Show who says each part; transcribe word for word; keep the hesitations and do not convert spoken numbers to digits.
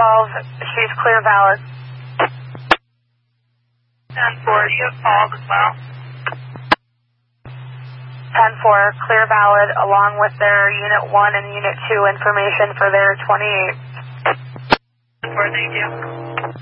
Speaker 1: twelve, she's clear valid.
Speaker 2: ten four, you have called as well.
Speaker 1: ten four, clear valid, along with their Unit one and Unit two information for their twenty-eight.
Speaker 2: ten four, thank you.